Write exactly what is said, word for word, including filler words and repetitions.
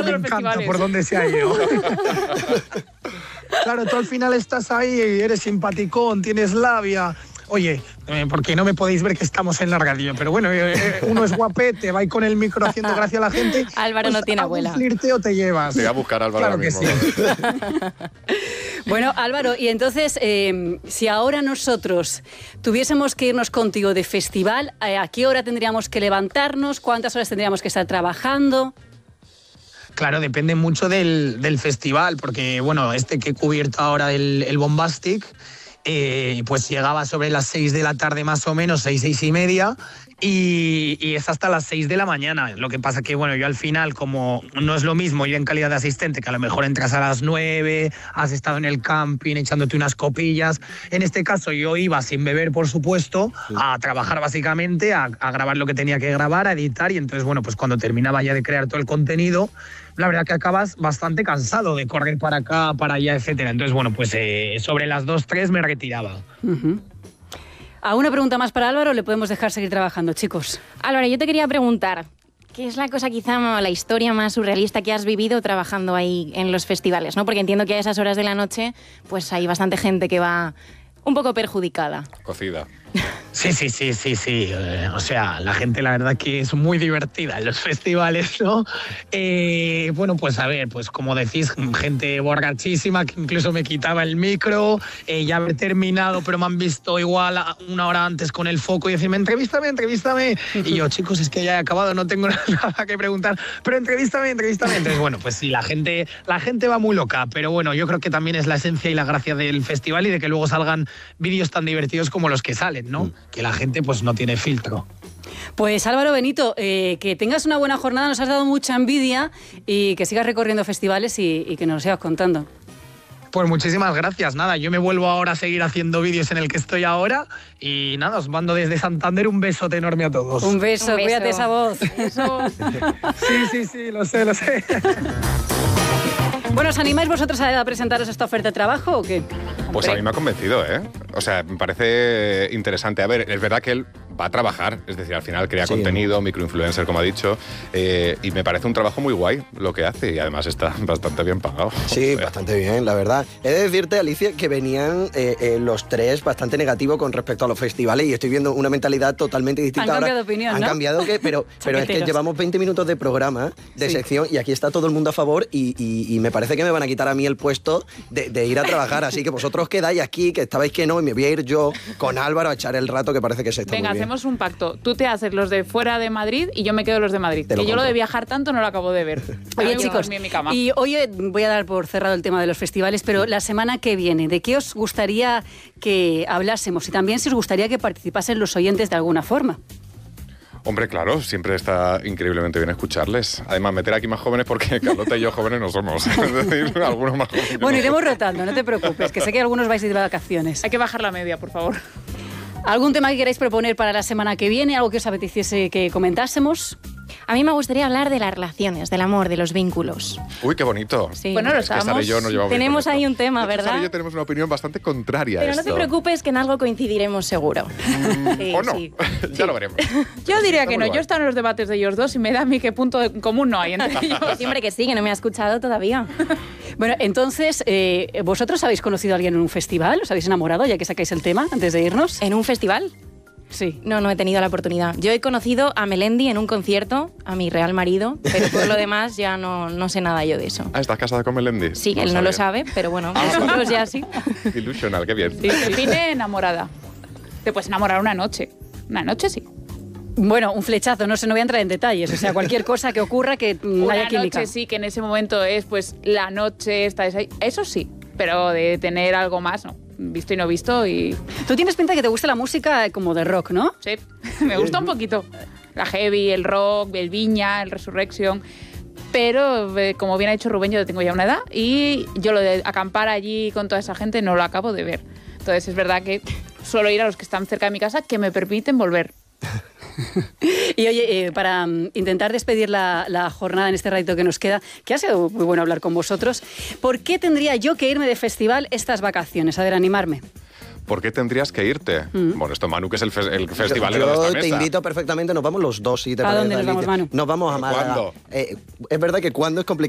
me encanta por dónde se ha ido. Claro, tú al final estás ahí y eres simpaticón, tienes labia. Oye, eh, porque no me podéis ver que estamos en la radio, pero bueno, eh, uno es guapete, va ahí con el micro haciendo gracia a la gente. Álvaro pues no tiene abuela. Un flirteo te llevas. Te voy a buscar a Álvaro claro ahora que mismo. Sí. Bueno, Álvaro, y entonces, eh, si ahora nosotros tuviésemos que irnos contigo de festival, eh, ¿a qué hora tendríamos que levantarnos? ¿Cuántas horas tendríamos que estar trabajando? Claro, depende mucho del, del festival, porque bueno, este que he cubierto ahora, el, el Bombastic, eh, pues llegaba sobre las seis de la tarde más o menos, seis, seis y media, y, y es hasta las seis de la mañana. Lo que pasa que, bueno, yo al final, como no es lo mismo yo en calidad de asistente, que a lo mejor entras a las nueve, has estado en el camping echándote unas copillas. En este caso yo iba sin beber, por supuesto, sí. a trabajar básicamente, a, a grabar lo que tenía que grabar, a editar, y entonces, bueno, pues cuando terminaba ya de crear todo el contenido, la verdad que acabas bastante cansado de correr para acá, para allá, etcétera. Entonces, bueno, pues eh, sobre las dos, tres me retiraba. Uh-huh. ¿A una pregunta más para Álvaro le podemos dejar seguir trabajando, chicos? Álvaro, yo te quería preguntar, ¿qué es la cosa quizá, la historia más surrealista que has vivido trabajando ahí en los festivales, ¿no? Porque entiendo que a esas horas de la noche pues hay bastante gente que va un poco perjudicada. Cocida. Sí, sí, sí, sí, sí. Eh, o sea, la gente la verdad que es muy divertida en los festivales, ¿no? Eh, bueno, pues a ver, pues como decís, gente borrachísima que incluso me quitaba el micro, eh, ya haber terminado, pero me han visto igual una hora antes con el foco y decirme, entrevístame, entrevístame. Y yo, chicos, es que ya he acabado, no tengo nada que preguntar, pero entrevístame, entrevístame. Entonces, bueno, pues sí, la gente, la gente va muy loca, pero bueno, yo creo que también es la esencia y la gracia del festival y de que luego salgan vídeos tan divertidos como los que salen, ¿no? Mm. Que la gente pues no tiene filtro. Pues Álvaro Benito, eh, que tengas una buena jornada, nos has dado mucha envidia y que sigas recorriendo festivales y, y que nos lo sigas contando. Pues muchísimas gracias. Nada, yo me vuelvo ahora a seguir haciendo vídeos en el que estoy ahora y nada, os mando desde Santander un besote enorme a todos. Un beso, un beso. Cuídate esa voz. Eso. Sí, sí, sí, lo sé, lo sé. Bueno, ¿os animáis vosotros a presentaros esta oferta de trabajo o qué? Pues a mí me ha convencido, ¿eh? O sea, me parece interesante. A ver, es verdad que él va a trabajar, es decir, al final crea sí. contenido, microinfluencer, como ha dicho, eh, y me parece un trabajo muy guay lo que hace y además está bastante bien pagado. Sí, o sea. bastante bien, la verdad. He de decirte, Alicia, que venían eh, eh, los tres bastante negativos con respecto a los festivales y estoy viendo una mentalidad totalmente distinta. Han ahora. cambiado de opinión, Han ¿no? cambiado, que, pero, pero es que llevamos veinte minutos de programa, de sí. sección, y aquí está todo el mundo a favor y, y, y me parece que me van a quitar a mí el puesto de, de ir a trabajar, así que vosotros quedáis aquí, que estabais que no, y me voy a ir yo con Álvaro a echar el rato, que parece que se está Venga, muy bien. hacemos un pacto. Tú te haces los de fuera de Madrid y yo me quedo los de Madrid. Te que lo yo compro. lo de viajar tanto no lo acabo de ver. Oye, chicos, en mi cama. y hoy voy a dar por cerrado el tema de los festivales, pero la semana que viene, ¿de qué os gustaría que hablásemos? Y también si os gustaría que participasen los oyentes de alguna forma. Hombre, claro, siempre está increíblemente bien escucharles. Además, meter aquí más jóvenes porque Carlota y yo jóvenes no somos. Es decir, algunos más jóvenes. Bueno, iremos rotando, no te preocupes, que sé que algunos vais a ir de vacaciones. Hay que bajar la media, por favor. ¿Algún tema que queráis proponer para la semana que viene? ¿Algo que os apeteciese que comentásemos? A mí me gustaría hablar de las relaciones, del amor, de los vínculos. Uy, qué bonito. Sí. Bueno, lo es que Sara estábamos... y yo no llevamos Tenemos ahí un tema, es que ¿verdad? Sara y yo tenemos una opinión bastante contraria Pero a no esto. te preocupes, que en algo coincidiremos seguro. Sí, o no, sí. ya sí. lo veremos. Yo diría Está que no, guay. yo he estado en los debates de ellos dos y me da a mí qué punto en común no hay entre ellos. Siempre que sí, que no me ha escuchado todavía. Bueno, entonces, eh, ¿vosotros habéis conocido a alguien en un festival? ¿Os habéis enamorado, ya que sacáis el tema, antes de irnos? ¿En un festival? Sí. No, no he tenido la oportunidad. Yo he conocido a Melendi en un concierto, a mi real marido, pero por lo demás ya no, no sé nada yo de eso. Ah, ¿estás casada con Melendi? Sí, no él sabía. no lo sabe, pero bueno, Ah, nosotros vale. ya sí. Ilusional, qué bien. Sí, define enamorada. Te puedes enamorar una noche. Una noche sí. Bueno, un flechazo, no sé, no voy a entrar en detalles. O sea, cualquier cosa que ocurra que mm, Una haya química. noche sí, que en ese momento es pues la noche, esta, esa, eso sí. Pero de tener algo más, no. Visto y no visto y... Tú tienes pinta de que te gusta la música como de rock, ¿no? Sí, me gusta un poquito. La heavy, el rock, el Viña, el Resurrection. Pero, eh, como bien ha dicho Rubén, yo tengo ya una edad y yo lo de acampar allí con toda esa gente no lo acabo de ver. Entonces es verdad que suelo ir a los que están cerca de mi casa que me permiten volver. Y oye, eh, para um, intentar despedir la, la jornada en este ratito que nos queda, que ha sido muy bueno hablar con vosotros, ¿por qué tendría yo que irme de festival estas vacaciones? A ver, animarme. ¿Por qué tendrías que irte? Mm. Bueno, esto Manu, que es el, fe el Yo, festivalero de yo esta te mesa. invito perfectamente, nos vamos los dos, si te ¿A parece, dónde nos vamos, Alicia. Manu? Nos vamos a Málaga. ¿Cuándo? Eh, es verdad que cuándo es complicado.